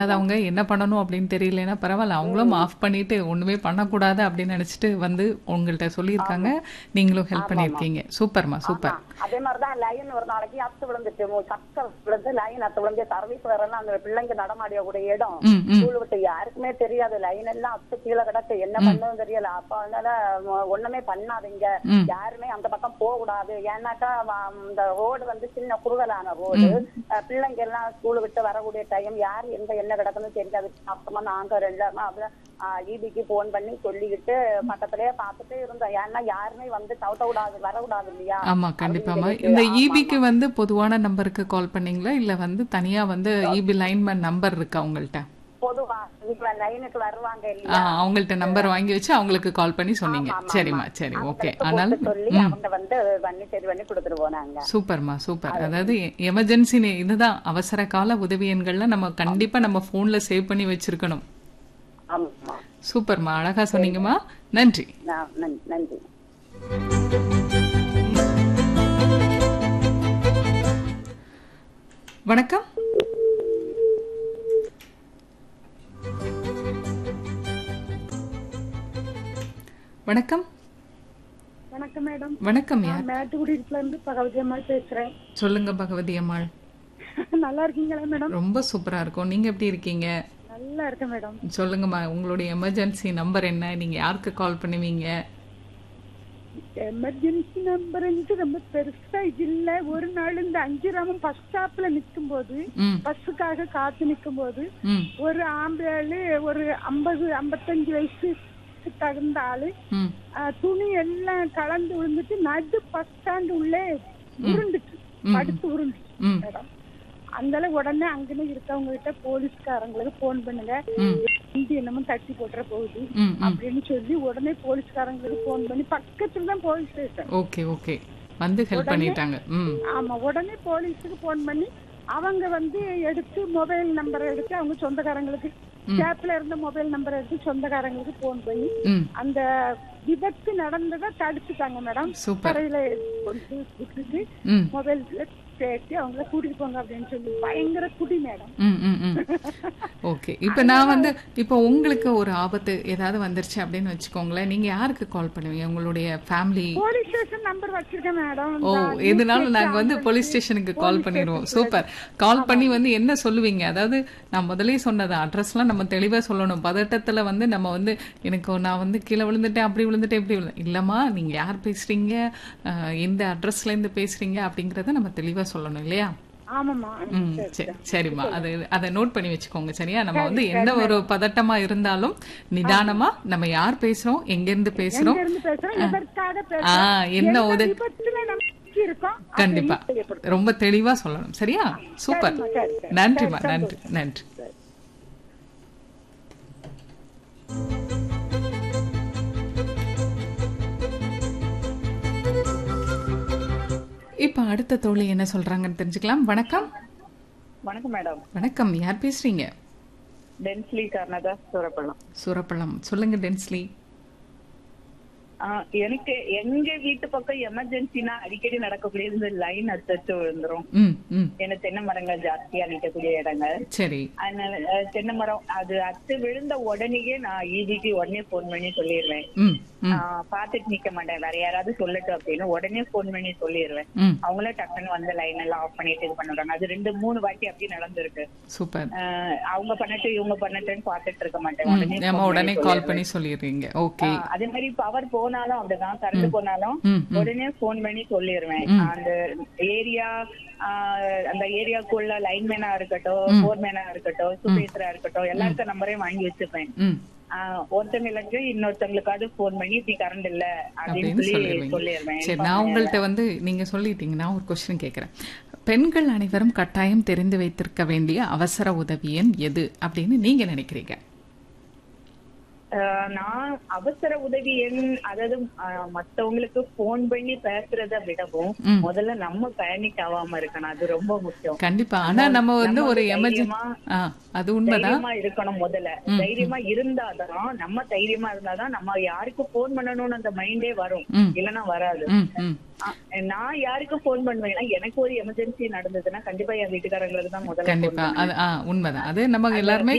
அது அவங்க என்ன பண்ணணும் அப்படின்னு தெரியலன்னா பரவாயில்ல. அவங்களும் ஆஃப் பண்ணிட்டு ஒண்ணுமே பண்ணக்கூடாது அப்படின்னு நினைச்சிட்டு வந்து உங்கள்ட்ட சொல்லியிருக்காங்க. ஆமா. நீங்களும் ஹெல்ப் ஆமாமா. பண்ணியிருக்கீங்க. சூப்பர்மா, ஆமா. சூப்பர். அதே மாதிரிதான் லைன் ஒரு நாளைக்கு அத்து விழுந்துட்டு சக்க விழுந்து லைன் அத்து விழுந்து சர்வீஸ் வரலாம் அந்த பிள்ளைங்க நடமாடிய கூடிய இடம் ம், ம். ஸ்கூல் விட்டு யாருக்குமே தெரியாது லைன் எல்லாம் அத்து கீழே கிடக்கு என்ன பண்ணதும் தெரியல அப்ப அதனால ஒண்ணுமே பண்ணாதீங்க ம். யாருமே அந்த பக்கம் போக கூடாது ஏன்னாக்கா இந்த ரோடு வந்து சின்ன குறுகலான ரோடு பிள்ளைங்க எல்லாம் ஸ்கூல் விட்டு வரக்கூடிய டைம் யார் எங்க என்ன கிடக்குன்னு தெரியாது அப்புறமா நாங்க எல்லாருமே அப்புறம் ஈபிக்கு போன் பண்ணி சொல்லிக்கிட்டு பக்கத்திலேயே பார்த்துட்டே இருந்தோம் ஏன்னா யாருமே வந்து தவிட்ட கூடாது வரக்கூடாது இல்லையா ஆமா, கண்டிப்பாமா. அப்படின்னு இந்த சொல்லிட்டு. ஈபிக்கு வந்து பொதுவான நம்பருக்கு கால் பண்ணீங்களா? இல்ல வந்து தனியா வந்து ஈபி லைன்மேன் நம்பர் இருக்கா உங்கள்ட்ட? பொதுவா இப்ப லைனுக்கு வருவாங்க ஆ, இல்லையா அவங்கள்ட்ட நம்பர் வாங்கி வச்சு அவங்களுக்கு கால் பண்ணி சொன்னீங்க. ஆமா, ஆமா, சரிம்மா, ஆமா. சரி, ஓகே. அவங்களுக்கு அதனால கூப்பிட்டு சொல்லி ம். அவங்க வந்து பண்ணி சரி பண்ணி கொடுத்துட்டு நாங்க சூப்பர்மா, சூப்பர். அதாவது எமர்ஜென்சி இதுதான் அவசர கால உதவி எண்கள்ல நம்ம கண்டிப்பா நம்ம போன்ல சேவ் பண்ணி வச்சிருக்கணும். ஆமா சூப்பர்மா, அழகா சொன்னீங்கம்மா. நன்றி. நன்றி வணக்கம். வணக்கம். வணக்கம் மேடம். வணக்கம். யார்? நான் மேட்டுக்குடியில இருந்து பகவதி அம்மாள் பேசுறேன். சொல்லுங்க பகவதி அம்மாள். நல்லா இருக்கீங்களா மேடம்? ரொம்ப சூப்பரா இருக்கும். நீங்க எப்படி இருக்கீங்க? நல்லா இருக்கேன் மேடம். சொல்லுங்கம்மா, உங்களுடைய எமர்ஜென்சி நம்பர் என்ன? நீங்க யாருக்கு கால் பண்ணுவீங்க? எமர்ஜென்சி நம்பர் ரொம்ப பெருசா இல்ல. ஒரு நாள் இந்த அஞ்சுராமம் பஸ் ஸ்டாப்ல நிக்கும் போது ம், பஸ்ஸுக்காக காத்து நிக்கும் போது ம், ஒரு ஆம்பளை ஒரு 50-55 வயசு தகுந்த ஆளு ம், துணி எல்லாம் கலந்து விழுந்துட்டு நடு பஸ் ஸ்டாண்ட் உள்ளே உருண்டுட்டு ம். படுத்து உருண்டுச்சு ம், மேடம். அந்தால உடனே அங்கன்னு இருக்கவங்க கிட்ட போலீஸ்காரங்களுக்கு போன் பண்ணுங்க ம், வண்டி என்னமோ தட்டி போட்டுற போகுது ம், ம். அப்படின்னு சொல்லி உடனே போலீஸ்காரங்களுக்கு போன் பண்ணி பக்கத்துல தான் போலீஸ் ஸ்டேஷன். Okay, okay. வந்து ஹெல்ப் பண்ணிட்டாங்க. ம், ஆமா உடனே போலீஸுக்கு போன் பண்ணி அவங்க வந்து எடுத்து மொபைல் நம்பரை எடுத்து அவங்க சொந்தக்காரங்களுக்கு கேப்ல இருந்த மொபைல் நம்பரை எடுத்து சொந்தக்காரங்களுக்கு போன் பண்ணி ம். அந்த விபத்து நடந்ததை தடுத்துட்டாங்க மேடம். சூப்பர். கரையில கொண்டு விட்டுட்டு ம், மொபைல்ல பேசி அவங்கள கூட்டிட்டு போங்க அப்படின்னு சொல்லி பயங்கர குடி மேடம். ம், ம், ம். ஓகே. இப்ப நான் வந்து இப்போ உங்களுக்கு ஒரு ஆபத்து ஏதாவது வந்துருச்சு அப்படின்னு வச்சுக்கோங்களேன், நீங்க யாருக்கு கால் பண்ணுவீங்க? உங்களுடைய ஃபேமிலி? போலீஸ் ஸ்டேஷன் நம்பர் வச்சிருக்கேன் மேடம். ஓ, எதுனாலும் நாங்க வந்து போலீஸ் ஸ்டேஷனுக்கு கால் பண்ணிடுவோம். சூப்பர். கால் பண்ணி வந்து என்ன சொல்லுவீங்க? அதாவது நான் முதலே சொன்னது அட்ரஸ்லாம் நம்ம தெளிவா சொல்லணும். பதட்டத்துல வந்து நம்ம வந்து எனக்கு நான் வந்து கீழே விழுந்துட்டேன், அப்படி விழுந்துட்டேன், இப்படி விழுந்தேன். இல்லம்மா, நீங்க யார் பேசுறீங்க, எந்த அட்ரஸ்ல இருந்து பேசுறீங்க அப்படிங்கறத நம்ம தெளிவா சொல்லணும் இல்லையா? ஆமாமா. ம், சரி, சரிம்மா. அதை நோட் பண்ணி வச்சுக்கோங்க. சரியா? நம்ம வந்து எந்த ஒரு பதட்டமா இருந்தாலும் நிதானமா நம்ம யார் பேசுறோம், எங்க இருந்து பேசுறோம், எங்க இருந்து பேசுறோம், எதற்காக ஆ, பேசுறோம், என்ன எந்த உதவி, விபத்துல நம்ம சிக்கி இருக்கோம் கண்டிப்பா அப்படின்னு தெரியப்படுத்தணும். ரொம்ப தெளிவா சொல்லணும். சரியா? சூப்பர். சரிம்மா, சரி, சரி. நன்றிமா, சரி, நன்றி, நன்றி. இப்ப அடுத்த தோழி என்ன சொல்றாங்கன்னு தெரிஞ்சுக்கலாம். வணக்கம். வணக்கம் மேடம். வணக்கம். யார் பேசுறீங்க? டென்ஸ்லி கர்நாடகா சூரப்பள்ளம். சூரப்பள்ளம். சொல்லுங்க டென்ஸ்லி. எனக்கு எங்க வீட்டு பக்கம் எமர்ஜென்சினா அடிக்கடி நடக்கக்கூடிய இந்த லைன் அடிச்சு விழுந்துரும். ம், ம். ஏன்னா தென்னை மரங்கள் ஜாஸ்தியா நிற்கக்கூடிய இடங்கள். சரி. அதனால தென்னை மரம் அது அத்து விழுந்த உடனேயே நான் ஈபிக்கு உடனே போன் பண்ணி சொல்லிடுவேன். ம், ம், பாத்துட்டு நிக்க மாட்டேன், வேற யாராவது சொல்லட்டும் அப்படின்னு உடனே போன் பண்ணி சொல்லிடுவேன். ம். அவங்களே டக்குன்னு வந்து லைன் எல்லாம் ஆஃப் பண்ணிட்டு இது பண்ணுறாங்க. அது 2-3 வாட்டி அப்படி நடந்திருக்கு. சூப்பர். அவங்க பண்ணட்டும் இவங்க பண்ணட்டும்னு பாத்துட்டு இருக்க மாட்டேன், உடனே நம்ம phone உடனே பண்ணி கால் சொல்லிடுவேன். பண்ணி சொல்லிடுறீங்க. ஓகே. அதே மாதிரி பவர் போனாலும் அப்படிதான், கரண்ட் போனாலும் ம், ம். உடனே போன் பண்ணி சொல்லிடுவேன். அந்த ஏரியா அந்த ஏரியாக்குள்ள லைன்மேனா இருக்கட்டும், போர்மேனா இருக்கட்டும், சூப்பர்வைசரா இருக்கட்டும், எல்லாருக்கும் நம்பரையும் வாங்கி வச்சிருப்பேன். ம். ஒருத்தங்களுக்கு இன்னொருத்தவங்களுக்காவது போன் பண்ணி இப்படி கரண்ட் இல்ல அப்படின்னு அப்படின்னு சொல்லி சொல்லிடுவீங்க. சொல்லிடுவேன். சரி, நான் உங்கள்ட்ட வந்து நீங்க சொல்லிட்டீங்க, நான் ஒரு கொஸ்டின் கேட்கிறேன். பெண்கள் அனைவரும் கட்டாயம் தெரிந்து வைத்திருக்க வேண்டிய அவசர உதவி எண் எது அப்படின்னு நீங்க நினைக்கிறீங்க? நான் அவசர உதவி எண், அதாவது மத்தவங்களுக்கு போன் பண்ணி பேசுறத விடவும் முதல்ல நம்ம பேனிக் ஆகாம இருக்கணும். அது ரொம்ப முக்கியம். கண்டிப்பா. ஆனா நம்ம வந்து ஒரு எமர்ஜென்சி, அது உண்மைதான், தைரியமா இருக்கணும். முதல்ல தைரியமா இருந்தாதான், நம்ம தைரியமா இருந்தாதான் நம்ம யாருக்கு போன் பண்ணணும்னு அந்த மைண்டே வரும், இல்லன்னா வராது. நான் யாருக்கு போன் பண்ணுவேன்னா, எனக்கு ஒரு எமர்ஜென்சி நடந்ததுன்னா கண்டிப்பா என் வீட்டுக்காரங்களுக்கு தான் முதல்ல. கண்டிப்பா. அது உண்மைதான். அது நம்ம எல்லாருமே